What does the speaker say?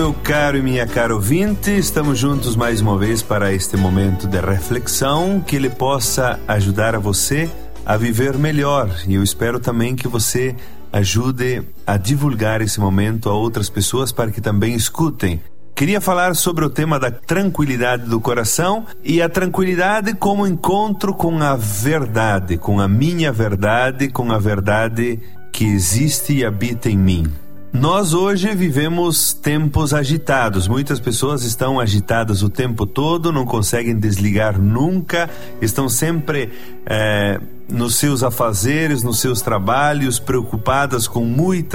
Meu caro e minha cara ouvinte, estamos juntos mais uma vez para este momento de reflexão que ele possa ajudar a você a viver melhor. E eu espero também que você ajude a divulgar esse momento a outras pessoas para que também escutem. Queria falar sobre o tema da tranquilidade do coração e a tranquilidade como encontro com a verdade, com a minha verdade, com a verdade que existe e habita em mim. Nós hoje vivemos tempos agitados, muitas pessoas estão agitadas o tempo todo, não conseguem desligar nunca, estão sempre nos seus afazeres, nos seus trabalhos, preocupadas com muitas